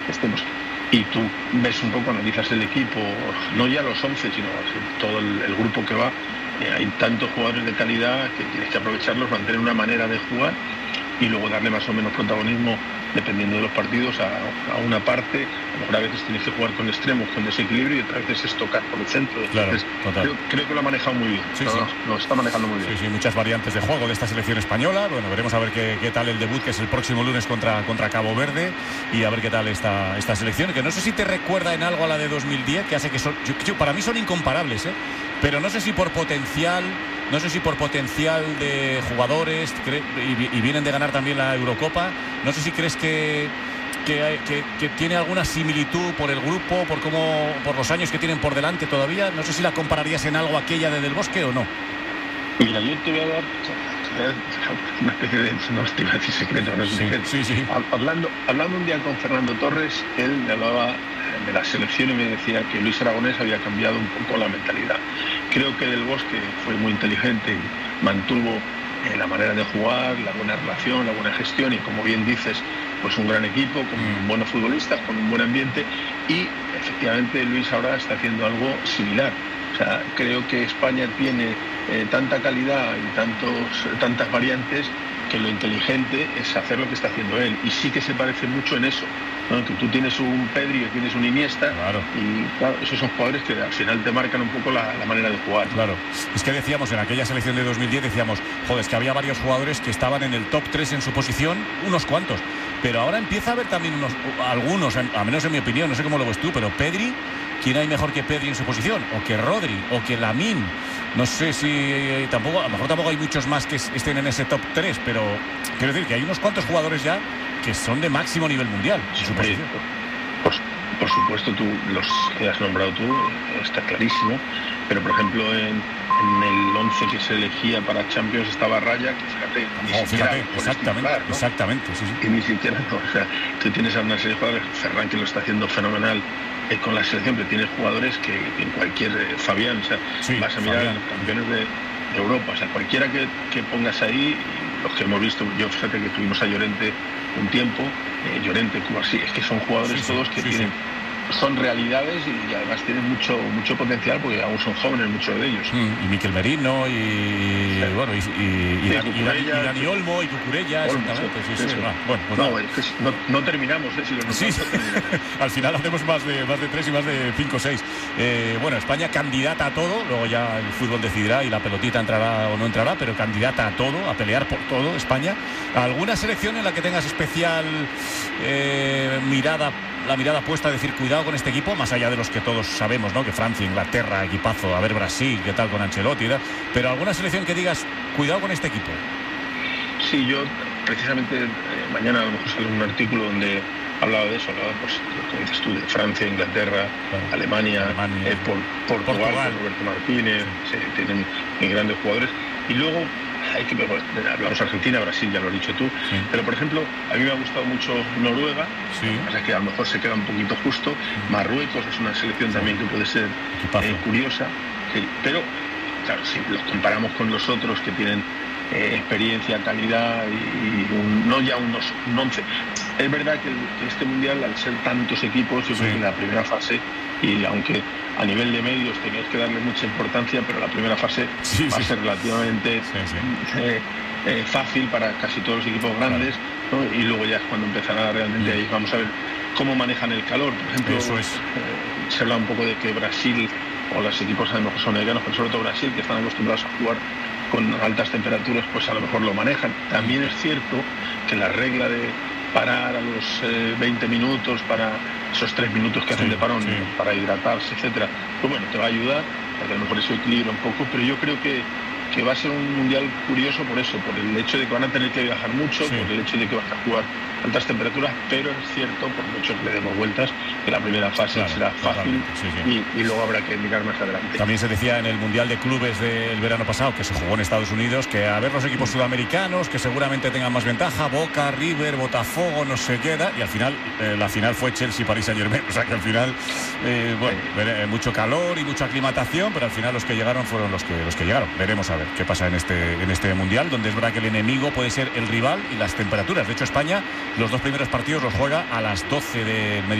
estemos. Y tú ves un poco, analizas el equipo, no ya los 11, sino todo el grupo que va. Hay tantos jugadores de calidad que tienes que aprovecharlos, mantener una manera de jugar y luego darle más o menos protagonismo dependiendo de los partidos a una parte. A lo mejor a veces tienes que jugar con extremos, con desequilibrio, y otras veces es tocar por el centro. Claro, entonces, creo que lo ha manejado muy bien. Sí, lo está manejando muy bien. Sí, muchas variantes de juego de esta selección española. Bueno, veremos a ver qué tal el debut, que es el próximo lunes contra Cabo Verde, y a ver qué tal esta selección, que no sé si te recuerda en algo a la de 2010, que hace que para mí son incomparables, pero no sé si por potencial de jugadores, y vienen de ganar también la Eurocopa. No sé si crees que tiene alguna similitud por el grupo, por los años que tienen por delante todavía. No sé si la compararías en algo aquella de Del Bosque o no. Mira, yo te voy a dar una especie de, no te iba a decir secreto, no es secreto. Sí. Hablando un día con Fernando Torres, él me hablaba de la selección y me decía que Luis Aragonés había cambiado un poco la mentalidad. Creo que Del Bosque fue muy inteligente y mantuvo la manera de jugar, la buena relación, la buena gestión, y como bien dices, pues un gran equipo, con buenos futbolistas, con un buen ambiente, y efectivamente Luis ahora está haciendo algo similar. O sea, creo que España tiene tanta calidad y tantas variantes, que lo inteligente es hacer lo que está haciendo él, y sí que se parece mucho en eso, ¿no? Que tú tienes un Pedri, que tienes un Iniesta, claro. Y claro, esos son jugadores que al final te marcan un poco la manera de jugar. Claro, es que decíamos en aquella selección de 2010, es que había varios jugadores que estaban en el top 3 en su posición, unos cuantos, pero ahora empieza a haber también algunos, a menos en mi opinión, no sé cómo lo ves tú, pero Pedri, ¿quién hay mejor que Pedri en su posición? O que Rodri, o que Lamine. No sé si a lo mejor tampoco hay muchos más que estén en ese top 3, pero quiero decir que hay unos cuantos jugadores ya que son de máximo nivel mundial en su posición. Por supuesto, tú, los que has nombrado tú, está clarísimo, pero por ejemplo en el 11 que se elegía para Champions estaba Raya, que fíjate, exactamente, sí. Y ni siquiera, o sea, tú tienes a una serie de jugadores, Ferran, que lo está haciendo fenomenal con la selección, pero tienes jugadores que en cualquier, Fabián, o sea, vas a mirar a los campeones de Europa, o sea, cualquiera que pongas ahí, los que hemos visto, yo fíjate que tuvimos a Llorente un tiempo, Llorente, Cubarsí, es que son jugadores todos que tienen, son realidades, y además tienen mucho potencial, porque aún son jóvenes muchos de ellos. Y Miquel Merino, y Dani Olmo, y Cucurella, exactamente. No terminamos, si los al final hacemos más de 3 y más de 5 o 6. Bueno, España candidata a todo, luego ya el fútbol decidirá y la pelotita entrará o no entrará, pero candidata a todo, a pelear por todo, España. ¿Alguna selección en la que tengas especial la mirada puesta, a decir, cuidado con este equipo, más allá de los que todos sabemos, ¿no? Que Francia, Inglaterra, equipazo, a ver Brasil, qué tal con Ancelotti, ¿verdad? Pero alguna selección que digas, cuidado con este equipo? Sí, yo precisamente mañana a lo mejor sale un artículo donde hablaba de eso, pues lo que dices tú, de Francia, Inglaterra, Alemania. Portugal, con Roberto Martínez, tienen grandes jugadores, y luego hablamos Argentina, Brasil, ya lo has dicho tú, pero por ejemplo, a mí me ha gustado mucho Noruega, o sea que a lo mejor se queda un poquito justo. Marruecos es una selección también que puede ser curiosa, pero claro, si los comparamos con los otros que tienen experiencia, calidad y no ya un 11. Es verdad que este mundial, al ser tantos equipos, yo creo que la primera fase, y aunque a nivel de medios tenías que darle mucha importancia, pero la primera fase va a ser relativamente fácil para casi todos los equipos grandes, ¿no? Y luego ya es cuando empezará realmente ahí. Vamos a ver cómo manejan el calor. Por ejemplo, se habla un poco de que Brasil, o los equipos a lo mejor son americanos, pero sobre todo Brasil, que están acostumbrados a jugar con altas temperaturas, pues a lo mejor lo manejan. También es cierto que la regla de parar a los 20 minutos para esos 3 minutos que hacen de parón, para hidratarse, etcétera, pues bueno, te va a ayudar, porque a lo mejor eso equilibra un poco, pero yo creo que va a ser un mundial curioso por eso, por el hecho de que van a tener que viajar mucho, por el hecho de que van a jugar altas temperaturas, pero es cierto, por mucho que le demos vueltas, que la primera fase será fácil y luego habrá que mirar más adelante. También se decía en el Mundial de Clubes del verano pasado, que se jugó en Estados Unidos, que a ver los equipos sudamericanos, que seguramente tengan más ventaja, Boca, River, Botafogo, no sé qué, y al final, la final fue Chelsea-Paris Saint-Germain, o sea que al final, mucho calor y mucha aclimatación, pero al final los que llegaron fueron los que llegaron. Veremos a ver qué pasa en este Mundial, donde es verdad que el enemigo puede ser el rival y las temperaturas. De hecho, España los 2 primeros partidos los juega a las 12 del mediodía.